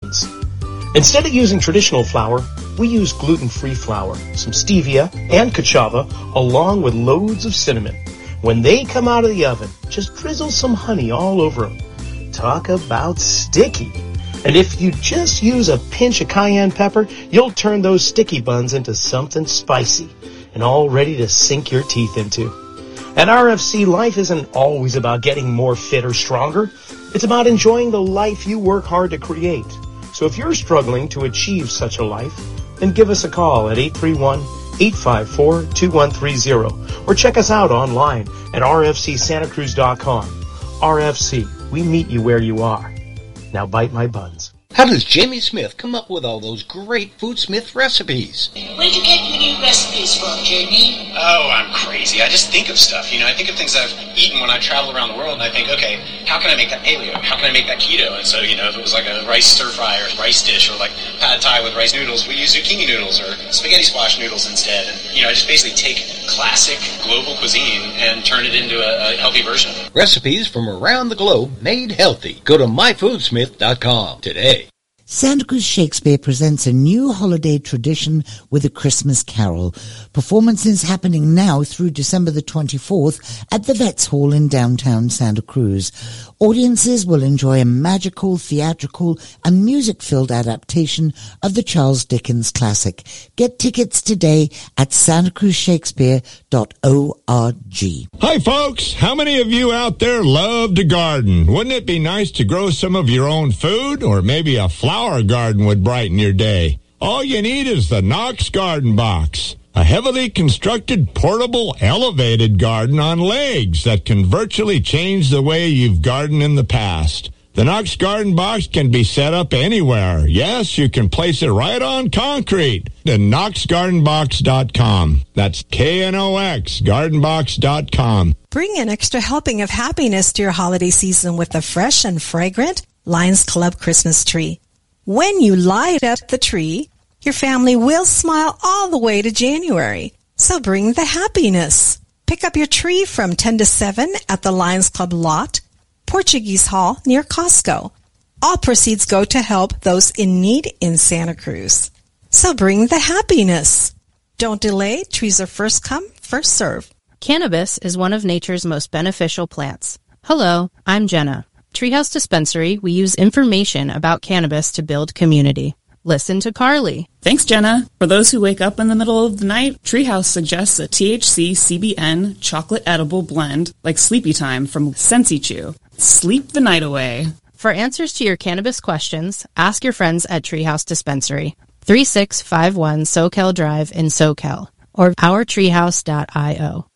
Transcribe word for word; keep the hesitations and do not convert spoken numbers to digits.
Instead of using traditional flour, we use gluten-free flour, some stevia and cachava, along with loads of cinnamon. When they come out of the oven, just drizzle some honey all over them. Talk about sticky. And if you just use a pinch of cayenne pepper, you'll turn those sticky buns into something spicy and all ready to sink your teeth into. At R F C, life isn't always about getting more fit or stronger. It's about enjoying the life you work hard to create. So if you're struggling to achieve such a life, then give us a call at eight three one, eight five four, two one three zero or check us out online at r f c santa cruz dot com. R F C, we meet you where you are. Now bite my buns. How does Jamie Smith come up with all those great Foodsmith recipes? Where'd you get your new recipes from, Jamie? Oh, I'm crazy. I just think of stuff, you know. I think of things I've eaten when I travel around the world, and I think, okay, how can I make that paleo? How can I make that keto? And so, you know, if it was like a rice stir-fry or rice dish or like pad thai with rice noodles, we use zucchini noodles or spaghetti squash noodles instead. And, you know, I just basically take classic global cuisine and turn it into a, a healthy version of it. Recipes from around the globe made healthy. Go to my foodsmith dot com today. Santa Cruz Shakespeare presents a new holiday tradition with a Christmas carol. Performances happening now through December the twenty-fourth at the Vets Hall in downtown Santa Cruz. Audiences will enjoy a magical, theatrical, and music-filled adaptation of the Charles Dickens classic. Get tickets today at santa cruz shakespeare dot org. Hi, folks. How many of you out there love to garden? Wouldn't it be nice to grow some of your own food, or maybe a flower garden would brighten your day? All you need is the Knox Garden Box, a heavily constructed, portable, elevated garden on legs that can virtually change the way you've gardened in the past. The Knox Garden Box can be set up anywhere. Yes, you can place it right on concrete. The knox garden box dot com. That's K N O X, garden box dot com. Bring an extra helping of happiness to your holiday season with a fresh and fragrant Lions Club Christmas tree. When you light up the tree, your family will smile all the way to January. So bring the happiness. Pick up your tree from ten to seven at the Lions Club lot, Portuguese Hall near Costco. All proceeds go to help those in need in Santa Cruz. So bring the happiness. Don't delay. Trees are first come, first serve. Cannabis is one of nature's most beneficial plants. Hello, I'm Jenna. Treehouse Dispensary, we use information about cannabis to build community. Listen to Carly. Thanks, Jenna. For those who wake up in the middle of the night, Treehouse suggests a T H C C B N chocolate edible blend like Sleepy Time from Sensi Chew. Sleep the night away. For answers to your cannabis questions, ask your friends at Treehouse Dispensary, thirty-six fifty-one Soquel Drive in Soquel, or our treehouse dot io.